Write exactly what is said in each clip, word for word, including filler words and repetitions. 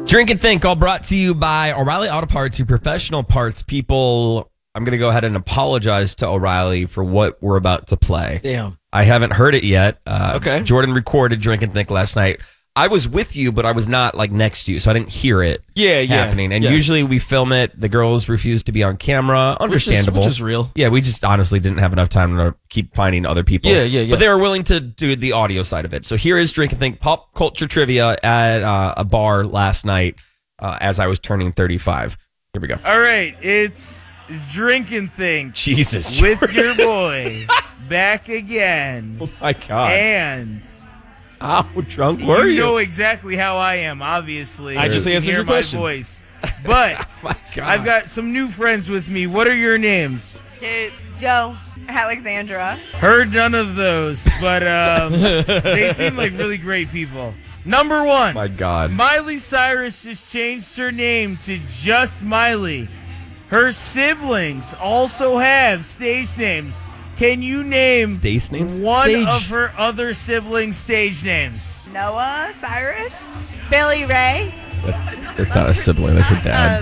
Drink and Think, all brought to you by O'Reilly Auto Parts, your professional parts people. I'm going to go ahead and apologize to O'Reilly for what we're about to play. Damn. I haven't heard it yet. Uh, okay. Jordan recorded Drink and Think last night. I was with you, but I was not like next to you, so I didn't hear it yeah, yeah, happening. And yes. usually we film it. The girls refuse to be on camera. Understandable. Which is, which is real. Yeah, we just honestly didn't have enough time to keep finding other people. Yeah, yeah, yeah. But they were willing to do the audio side of it. So here is Drink and Think pop culture trivia at uh, a bar last night uh, as I was turning thirty-five. Here we go. All right, it's Drink and Think. Jesus. With your boy. Back again. Oh, my God. And... How drunk were you? You know exactly how I am, obviously. I just you answered hear your my question. voice. But oh my God. I've got some new friends with me. What are your names? Dude, Joe, Alexandra. Heard none of those, but um, they seem like really great people. Number one. My God. Miley Cyrus just changed her name to just Miley. Her siblings also have stage names. Can you name Stage names? one Stage. of her other siblings' stage names? Noah Cyrus. Billy Ray. That's, that's not a sibling. That's her dad.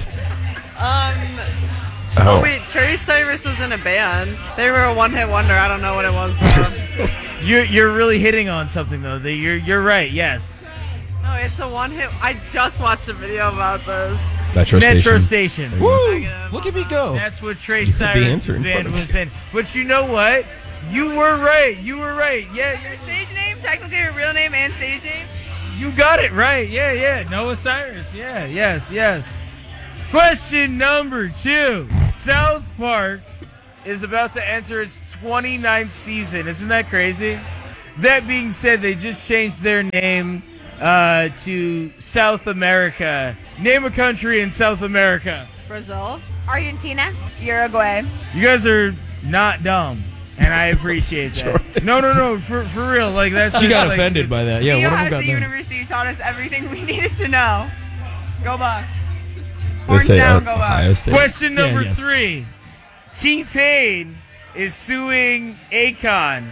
Um. Oh. Oh wait, Trey Cyrus was in a band. They were a one-hit wonder. I don't know what it was though. You're you're really hitting on something though. That You're you're right. Yes. No, it's a one-hit. I just watched a video about this. Metro, Metro Station. Station. Woo! Look at me go. That's what Trey You had the Cyrus' answer in front band of was in. But you know what? You were right. You were right. Yeah, Your stage name, technically your real name and stage name. you got it right. Yeah, yeah. Noah Cyrus. Yeah, yes, yes. Question number two. South Park is about to enter its twenty-ninth season. Isn't that crazy? That being said, they just changed their name uh, to South America. Name a country in South America. Brazil. Argentina. Uruguay. You guys are not dumb, and I appreciate that. No, no, no, for for real. Like that's She just, got like, offended by it's- that. Yeah, Theo one of them has got the mad. University taught us everything we needed to know. Go Bucks. They Horns say down, uh, go Ohio Bucks. State. Question Yeah, number yes. three. T-Pain is suing Akon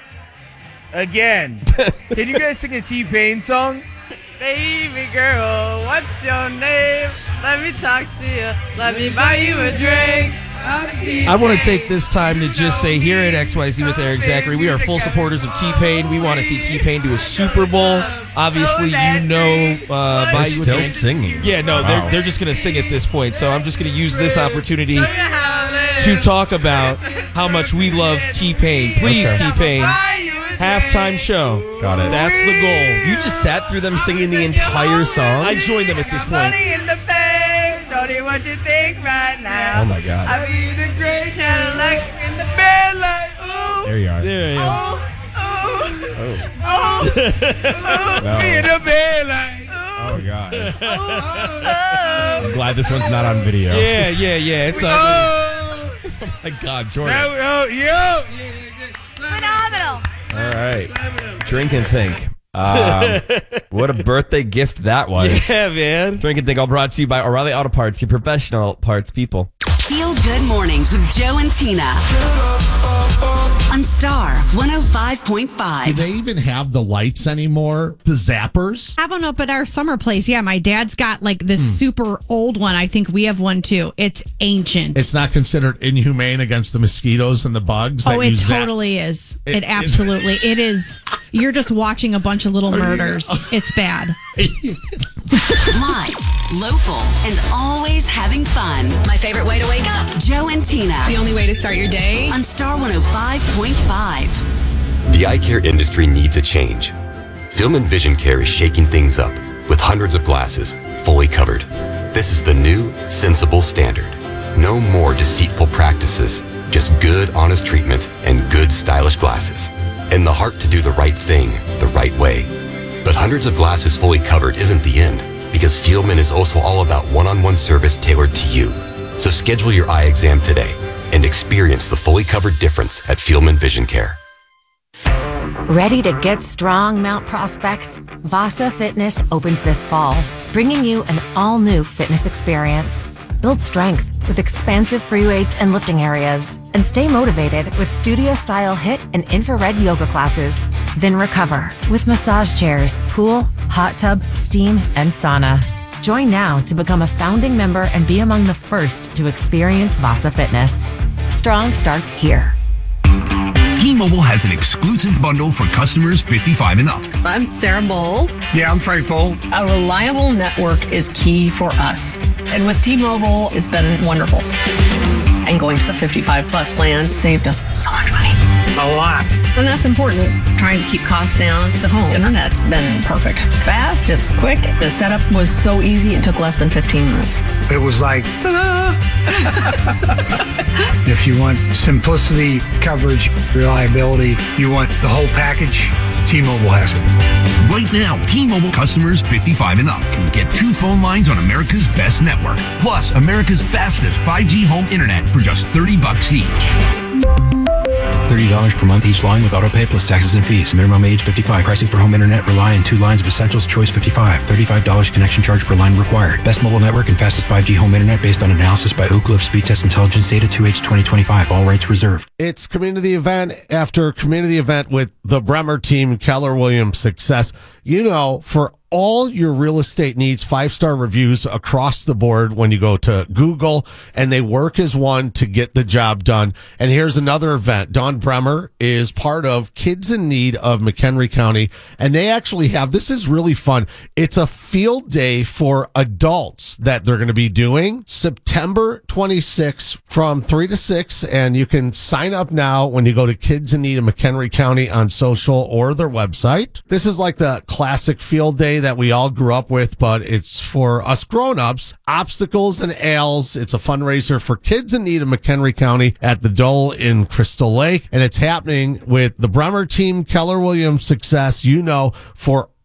again. Can you guys sing a T-Pain song? Baby girl, what's your name? Let me talk to you. Let me buy you a drink. I want to take this time to just say here at X Y Z with Eric Zachary, we are full supporters of T-Pain. We want to see T-Pain do a Super Bowl. Obviously, you know, uh, buy They're you a still drink. singing. Yeah, no, Wow. they're they're just gonna sing at this point. So I'm just gonna use this opportunity to talk about how much we love T-Pain. Please, Okay. T-Pain, halftime show. Got it. That's the goal. You just sat through them singing the entire song? I joined them at this point. Money in the bank. Shorty, what you think right now? Oh, my God. I be the great Cadillac in the bed like ooh. There you are. There you go. Ooh, ooh, Oh. ooh, No. In the bed like. Oh, God. ooh. I'm glad this one's not on video. Yeah, yeah, yeah. It's ugly. Oh, Oh, my God, Jordan. that, oh, yo. Phenomenal. All right. Drink and Think. Um, what a birthday gift that was. Yeah, man. Drink and Think, all brought to you by O'Reilly Auto Parts, your professional parts people. Feel Good Mornings with Joe and Tina. On Star one oh five point Do five. they even have the lights anymore? The zappers? Have one up at our summer place. Yeah, my dad's got like this Hmm. super old one. I think we have one too. It's ancient. It's not considered inhumane against the mosquitoes and the bugs? oh, that it you zap- totally is. It It, is. absolutely. It is. You're just watching a bunch of little murders. It's bad. Live, local, and always having fun. My favorite way to wake up. Joe and Tina. The only way to start your day. On Star one oh five point five. The eye care industry needs a change. Film and Vision Care is shaking things up with hundreds of glasses fully covered. This is the new, sensible standard. No more deceitful practices, just good, honest treatment and good, stylish glasses. And the heart to do the right thing the right way. But hundreds of glasses fully covered isn't the end, because Fieldman is also all about one-on-one service tailored to you. So schedule your eye exam today and experience the fully covered difference at Fieldman Vision Care. Ready to get strong, Mount Prospect? Vasa Fitness opens this fall, bringing you an all-new fitness experience. Build strength with expansive free weights and lifting areas, and stay motivated with studio-style HIIT and infrared yoga classes. Then recover with massage chairs, pool, hot tub, steam, and sauna. Join now to become a founding member and be among the first to experience Vasa Fitness. Strong starts here. T-Mobile has an exclusive bundle for customers fifty-five and up. I'm Sarah Bowl. Yeah, I'm Frank Bowl. A reliable network is key for us. And with T-Mobile, it's been wonderful. And going to the fifty-five plus plan saved us so much money. A lot. And that's important. Trying to keep costs down. The home internet's been perfect. It's fast, it's quick. The setup was so easy, it took less than fifteen minutes. It was like, ta-da! If you want simplicity, coverage, reliability, you want the whole package, T-Mobile has it. Right now, T-Mobile customers fifty-five and up can get two phone lines on America's best network, plus America's fastest five G home internet for just thirty bucks each. thirty dollars per month each line with autopay plus taxes and fees. Minimum age fifty-five. Pricing for home internet rely on two lines of Essentials Choice fifty-five. thirty-five dollars connection charge per line required. Best mobile network and fastest five G home internet based on analysis by Oak Cliff Speed Test Intelligence data two H twenty twenty-five. All rights reserved. It's community event after community event with the Bremer team, Keller Williams Success. You know, for all your real estate needs, five-star reviews across the board when you go to Google, and they work as one to get the job done. And here's another event. Dawn Bremer is part of Kids in Need of McHenry County, and they actually have, this is really fun. It's a field day for adults that they're going to be doing September twenty-sixth from three to six, and you can sign up now when you go to Kids in Need of McHenry County on social or their website. This is like the classic field day that we all grew up with, but it's for us grown-ups. Obstacles and Ales. It's a fundraiser for Kids in Need of McHenry County at the Dole in Crystal Lake, and it's happening with the Bremer team, Keller Williams Success, you know, for